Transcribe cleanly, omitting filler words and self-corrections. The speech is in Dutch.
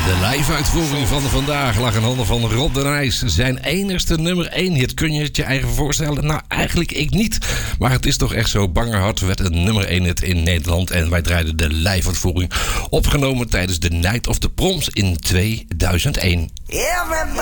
De live-uitvoering van vandaag lag in handen van Rob de Nijs. Zijn enigste nummer 1 hit. Kun je het je eigen voorstellen? Nou, eigenlijk ik niet. Maar het is toch echt zo. Bangerhart werd een nummer 1 hit in Nederland. En wij draaiden de live-uitvoering opgenomen tijdens de Night of the Proms in 2001.